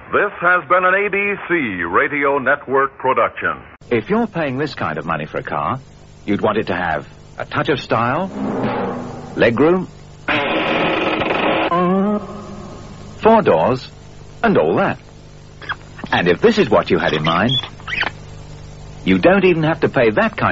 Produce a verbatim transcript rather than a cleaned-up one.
This has been an A B C Radio Network production. If you're paying this kind of money for a car, you'd want it to have a touch of style, legroom, four doors, and all that. And if this is what you had in mind, you don't even have to pay that kind